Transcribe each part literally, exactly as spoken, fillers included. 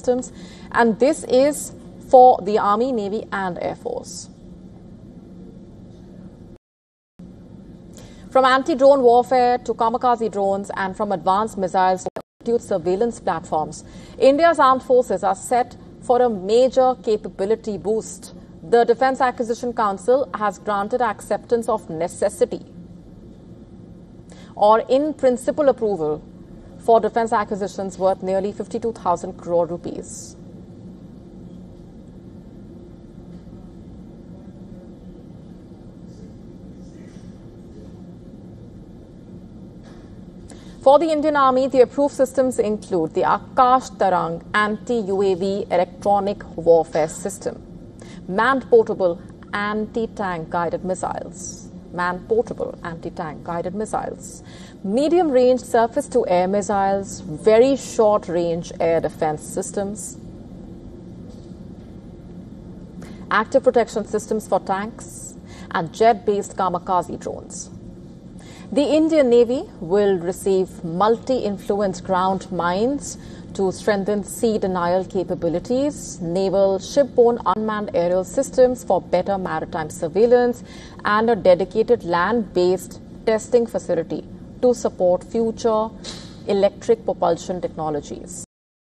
systems, and this is for the Army, Navy and Air Force. From anti-drone warfare to kamikaze drones and from advanced missiles to altitude surveillance platforms, India's armed forces are set for a major capability boost. The Defence Acquisition Council has granted acceptance of necessity or in principle approval for defence acquisitions worth nearly fifty-two thousand crore rupees. For the Indian Army, the approved systems include the Akash Tarang anti-U A V electronic warfare system, man-portable anti-tank guided missiles, man-portable anti-tank guided missiles, medium-range surface-to-air missiles, very short-range air defense systems, active protection systems for tanks, and jet-based kamikaze drones. The Indian Navy will receive multi-influence ground mines to strengthen sea denial capabilities, naval shipborne unmanned aerial systems for better maritime surveillance, and a dedicated land-based testing facility to support future electric propulsion technologies.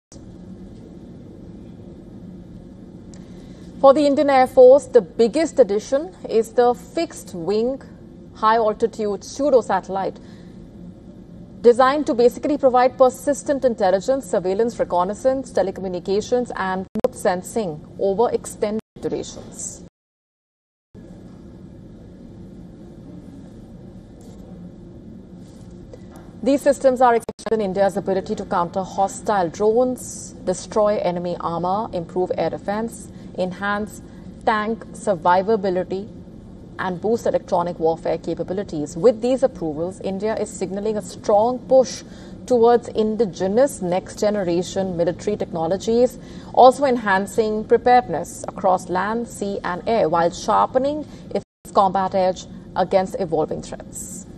For the Indian Air Force, the biggest addition is the fixed-wing high-altitude pseudo-satellite designed to basically provide persistent intelligence, surveillance, reconnaissance, telecommunications, and remote sensing over extended durations. These systems are expected in India's ability to counter hostile drones, destroy enemy armor, improve air defense, enhance tank survivability, and boost electronic warfare capabilities. With these approvals, India is signaling a strong push towards indigenous next-generation military technologies, also enhancing preparedness across land, sea, and air, while sharpening its combat edge against evolving threats.